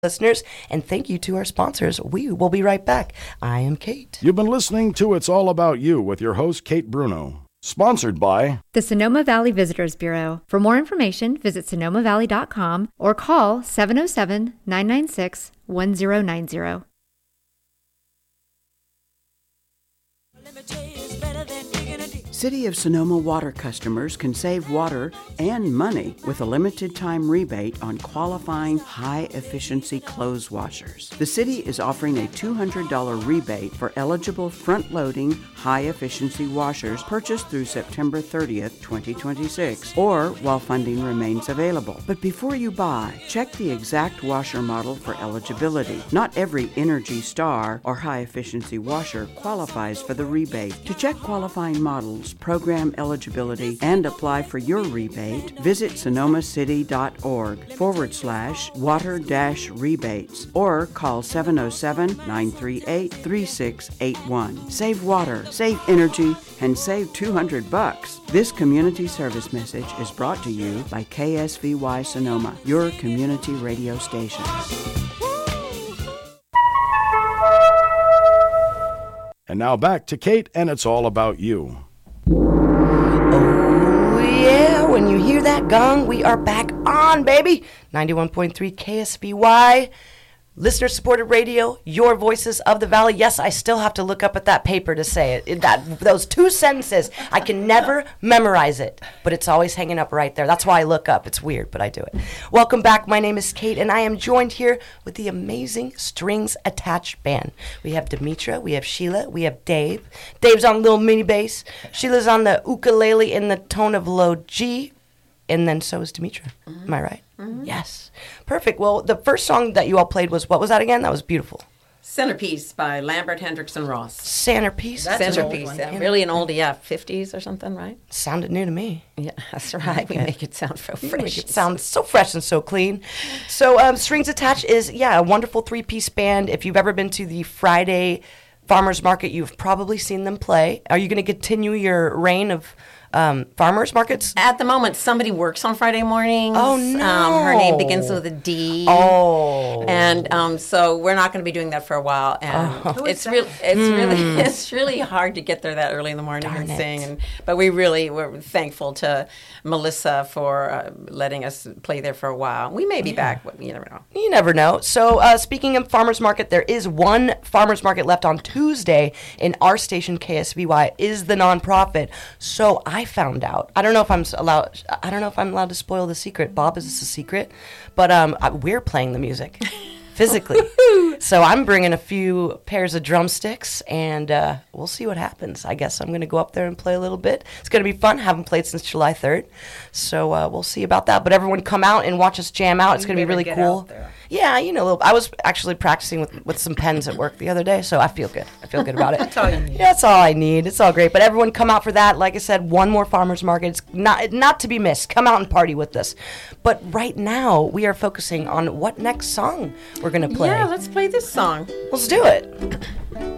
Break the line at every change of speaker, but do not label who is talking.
listeners, and thank you to our sponsors. We will be right back. I am Kate.
You've been listening to It's All About You with your host, Kate Bruno. Sponsored by
the Sonoma Valley Visitors Bureau. For more information, visit sonomavalley.com or call 707-996-1090.
City of Sonoma water customers can save water and money with a limited time rebate on qualifying high-efficiency clothes washers. The city is offering a $200 rebate for eligible front-loading high-efficiency washers purchased through September 30th, 2026, or while funding remains available. But before you buy, check the exact washer model for eligibility. Not every Energy Star or high-efficiency washer qualifies for the rebate. To check qualifying models, program eligibility, and apply for your rebate, visit sonomacity.org/water-rebates or call 707-938-3681. Save water, save energy, and save $200. This community service message is brought to you by KSVY Sonoma, your community radio station.
And now back to Kate and It's All About You.
Oh, yeah. When you hear that gong, we are back on, baby. 91.3 KSVY. Listener-supported radio, your voices of the valley. Yes, I still have to look up at that paper to say it. Those two sentences, I can never memorize it, but it's always hanging up right there. That's why I look up. It's weird, but I do it. Welcome back. My name is Kate, and I am joined here with the amazing Strings Attached Band. We have Demetra, we have Sheila, we have Dave. Dave's on little mini bass. Sheila's on the ukulele in the tone of low G, and then so is Demetra. Mm-hmm. Am I right? Mm-hmm. Yes. Perfect. Well, the first song that you all played was, what was that again? That was beautiful.
Centerpiece by Lambert Hendrickson Ross.
Centerpiece?
That's Centerpiece. Yeah, really an oldie, 50s or something, right?
Sounded new to me.
Yeah, that's right. We make it sound so fresh.
Make it sound so fresh and so clean. So Strings Attached is, a wonderful three-piece band. If you've ever been to the Friday Farmers Market, you've probably seen them play. Are you going to continue your reign of farmers markets?
At the moment, somebody works on Friday mornings.
Oh, no.
Her name begins with a D.
Oh.
And so we're not going to be doing that for a while. And it's really hard to get there that early in the morning and sing. But we're thankful to Melissa for letting us play there for a while. We may be back, but you never know.
You never know. So speaking of farmers market, there is one farmers market left on Tuesday in our station, KSVY, is the nonprofit. So I found out. I don't know if I'm allowed to spoil the secret. Bob, is this a secret? But we're playing the music physically. So I'm bringing a few pairs of drumsticks, and we'll see what happens. I guess I'm going to go up there and play a little bit. It's going to be fun. Haven't played since July 3rd. So we'll see about that. But everyone come out and watch us jam out. It's going to be really cool. Yeah, I was actually practicing with some pens at work the other day, so I feel good. I feel good about it.
That's all you need.
Yeah, that's all I need. It's all great. But everyone come out for that. Like I said, one more farmers market. It's not to be missed. Come out and party with us. But right now, we are focusing on what next song we're going to play.
Yeah, let's play this song.
Let's do it.